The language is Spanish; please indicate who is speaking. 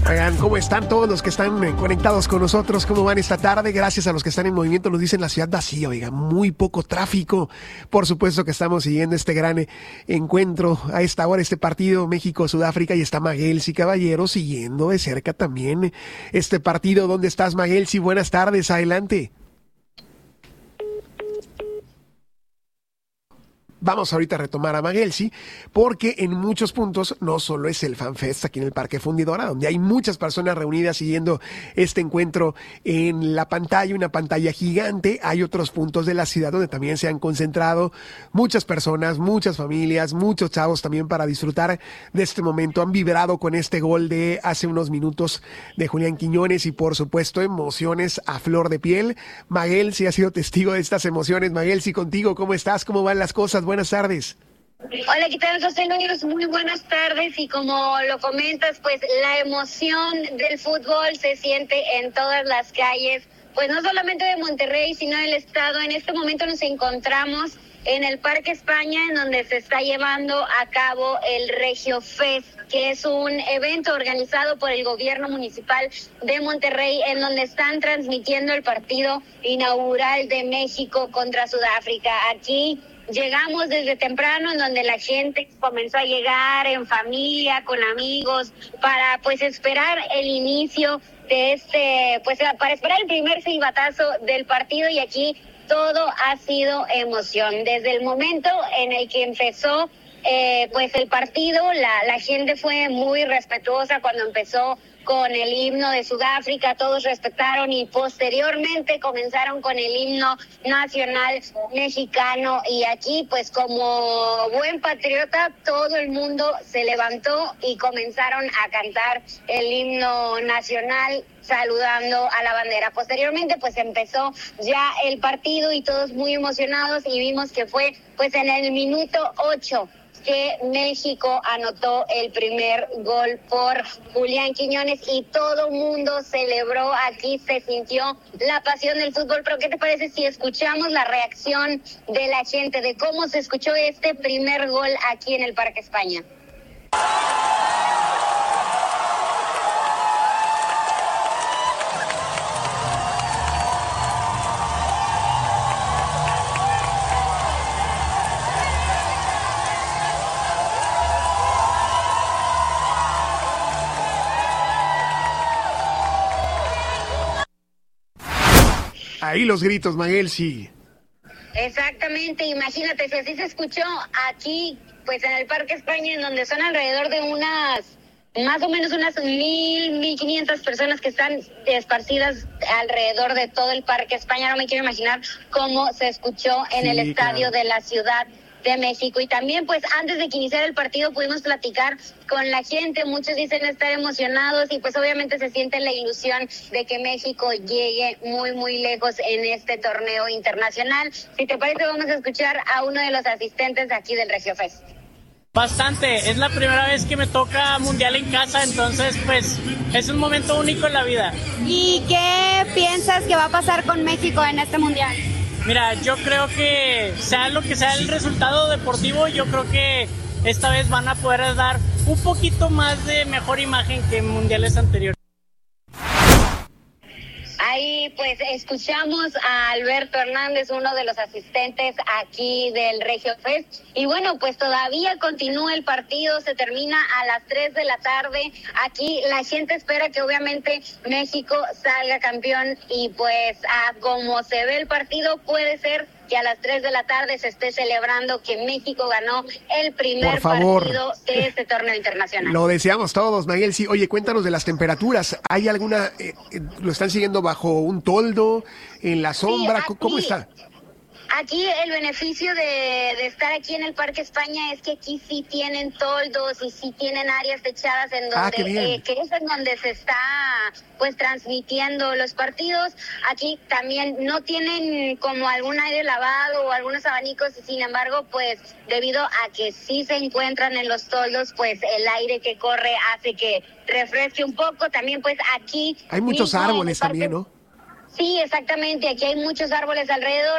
Speaker 1: Oigan, ¿cómo están todos los que están conectados con nosotros? ¿Cómo van esta tarde? Gracias a los que están en movimiento. Nos dicen la ciudad vacía, oiga, muy poco tráfico. Por supuesto que estamos siguiendo este gran encuentro a esta hora, este partido México-Sudáfrica, y está Maguelsi Caballero siguiendo de cerca también este partido. ¿Dónde estás, Maguelsi? Buenas tardes, adelante. Vamos ahorita a retomar a Maguelsi, porque en muchos puntos no solo es el FanFest aquí en el Parque Fundidora, donde hay muchas personas reunidas siguiendo este encuentro en la pantalla, una pantalla gigante. Hay otros puntos de la ciudad donde también se han concentrado muchas personas, muchas familias, muchos chavos también para disfrutar de este momento. Han vibrado con este gol de hace unos minutos de Julián Quiñones y, por supuesto, emociones a flor de piel. Maguelsi ha sido testigo de estas emociones. Maguelsi, contigo, ¿cómo estás? ¿Cómo van las cosas? Buenas tardes.
Speaker 2: Hola, ¿qué tal, José Luis? Muy buenas tardes, y como lo comentas, pues la emoción del fútbol se siente en todas las calles, pues no solamente de Monterrey, sino del estado. En este momento nos encontramos en el Parque España, en donde se está llevando a cabo el Regio Fest, que es un evento organizado por el gobierno municipal de Monterrey, en donde están transmitiendo el partido inaugural de México contra Sudáfrica. Aquí llegamos desde temprano, en donde la gente comenzó a llegar en familia, con amigos, para pues esperar el inicio de para esperar el primer silbatazo del partido, y aquí todo ha sido emoción. Desde el momento en el que empezó pues el partido, la gente fue muy respetuosa cuando empezó con el himno de Sudáfrica. Todos respetaron, y posteriormente comenzaron con el himno nacional mexicano, y aquí pues como buen patriota todo el mundo se levantó y comenzaron a cantar el himno nacional, saludando a la bandera. Posteriormente pues empezó ya el partido y todos muy emocionados, y vimos que fue pues en el minuto 8 que México anotó el primer gol por Julián Quiñones, y todo mundo celebró. Aquí se sintió la pasión del fútbol. Pero ¿qué te parece si escuchamos la reacción de la gente, de cómo se escuchó este primer gol aquí en el Parque España?
Speaker 1: Ahí los gritos, Maguelsi.
Speaker 2: Exactamente, imagínate, si así se escuchó aquí, pues en el Parque España, en donde son alrededor de más o menos unas 1,500 personas que están esparcidas alrededor de todo el Parque España. No me quiero imaginar cómo se escuchó en el estadio de la Ciudad de México. Y también pues antes de que iniciara el partido pudimos platicar con la gente. Muchos dicen estar emocionados, y pues obviamente se siente la ilusión de que México llegue muy muy lejos en este torneo internacional. Si te parece, vamos a escuchar a uno de los asistentes aquí del Regio Fest.
Speaker 3: Bastante, es la primera vez que me toca mundial en casa, entonces pues es un momento único en la vida.
Speaker 4: ¿Y qué piensas que va a pasar con México en este mundial?
Speaker 3: Mira, yo creo que sea lo que sea el resultado deportivo, yo creo que esta vez van a poder dar un poquito más de mejor imagen que en mundiales anteriores.
Speaker 2: Ahí pues escuchamos a Alberto Hernández, uno de los asistentes aquí del Regio Fest. Y bueno, pues todavía continúa el partido, se termina a las 3 de la tarde. Aquí la gente espera que obviamente México salga campeón, y pues como se ve el partido, puede ser que a las 3 de la tarde se esté celebrando que México ganó el primer partido de este torneo internacional.
Speaker 1: Lo deseamos todos, Maguelsi. Oye, cuéntanos de las temperaturas. ¿Hay alguna, lo están siguiendo bajo un toldo, en la sombra?
Speaker 2: Sí,
Speaker 1: ¿Cómo está?
Speaker 2: Aquí el beneficio de estar aquí en el Parque España es que aquí sí tienen toldos y sí tienen áreas techadas en donde que es en donde se está pues transmitiendo los partidos. Aquí también no tienen como algún aire lavado o algunos abanicos, sin embargo pues debido a que sí se encuentran en los toldos, pues el aire que corre hace que refresque un poco. También pues aquí
Speaker 1: hay muchos árboles también, ¿no?
Speaker 2: Sí, exactamente, aquí hay muchos árboles alrededor.